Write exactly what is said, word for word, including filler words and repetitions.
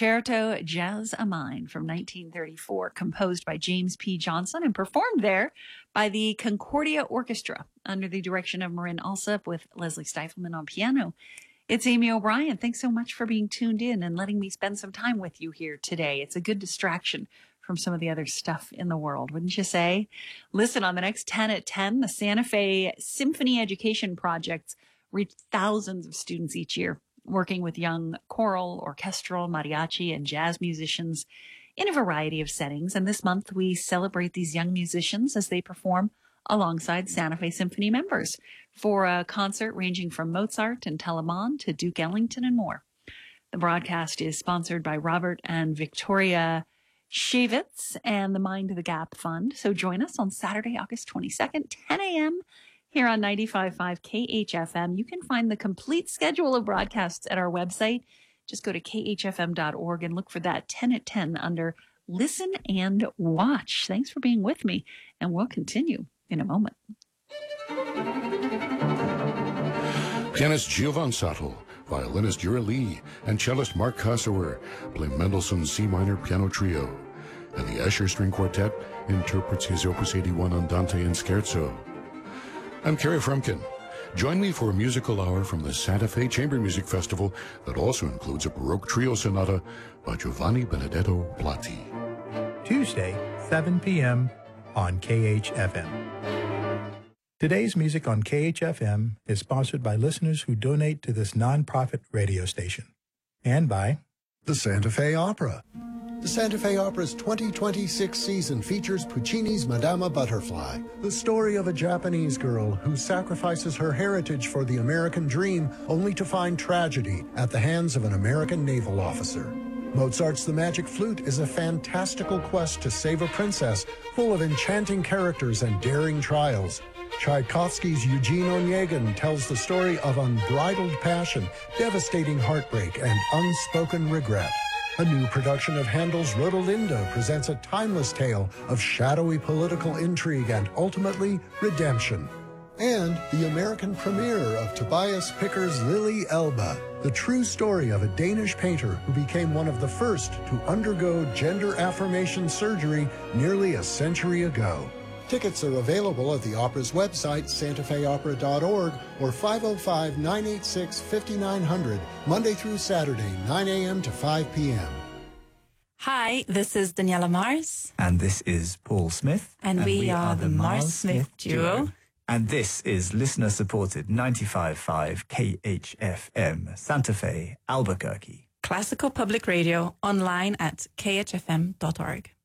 Concerto Jazz a Mine from nineteen thirty-four, composed by James P. Johnson and performed there by the Concordia Orchestra under the direction of Marin Alsop with Leslie Stifelman on piano. It's Amy O'Brien. Thanks so much for being tuned in and letting me spend some time with you here today. It's a good distraction from some of the other stuff in the world, wouldn't you say? Listen, on the next ten at ten, the Santa Fe Symphony Education Projects reach thousands of students each year, working with young choral, orchestral, mariachi, and jazz musicians in a variety of settings. And this month, we celebrate these young musicians as they perform alongside Santa Fe Symphony members for a concert ranging from Mozart and Telemann to Duke Ellington and more. The broadcast is sponsored by Robert and Victoria Shavitz and the Mind the Gap Fund. So join us on Saturday, August twenty-second, ten a.m. here on ninety-five point five K H F M. You can find the complete schedule of broadcasts at our website. Just go to K H F M dot org and look for that ten at ten under Listen and Watch. Thanks for being with me, and we'll continue in a moment. Pianist Giovan Sattel, violinist Yura Lee, and cellist Mark Kossower play Mendelssohn's C minor piano trio, and the Escher String Quartet interprets his Opus eighty-one Andante and Scherzo. I'm Kerry Frumkin. Join me for a musical hour from the Santa Fe Chamber Music Festival that also includes a Baroque trio sonata by Giovanni Benedetto Platti. Tuesday, seven p.m. on K H F M. Today's music on K H F M is sponsored by listeners who donate to this nonprofit radio station, and by the Santa Fe Opera. The Santa Fe Opera's twenty twenty-six season features Puccini's Madama Butterfly, the story of a Japanese girl who sacrifices her heritage for the American dream only to find tragedy at the hands of an American naval officer. Mozart's The Magic Flute is a fantastical quest to save a princess full of enchanting characters and daring trials. Tchaikovsky's Eugene Onegin tells the story of unbridled passion, devastating heartbreak, and unspoken regret. A new production of Handel's Rodolinda presents a timeless tale of shadowy political intrigue and, ultimately, redemption. And the American premiere of Tobias Picker's Lily Elba, the true story of a Danish painter who became one of the first to undergo gender affirmation surgery nearly a century ago. Tickets are available at the opera's website, santa fe opera dot org, or five oh five, nine eight six, five nine zero zero, Monday through Saturday, nine a.m. to five p.m. Hi, this is Daniela Mars. And this is Paul Smith. And, and we, we are, are the Mars-Smith duo. duo. And this is listener-supported ninety-five point five K H F M, Santa Fe, Albuquerque. Classical Public Radio, online at K H F M dot org.